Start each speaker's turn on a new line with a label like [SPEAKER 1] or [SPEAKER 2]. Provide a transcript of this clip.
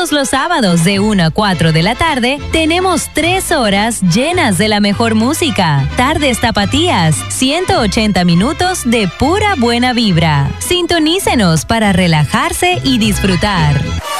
[SPEAKER 1] Todos los sábados de 1 a 4 de la tarde tenemos 3 horas llenas de la mejor música. Tardes Tapatías, 180 minutos de pura buena vibra. Sintonícenos para relajarse y disfrutar.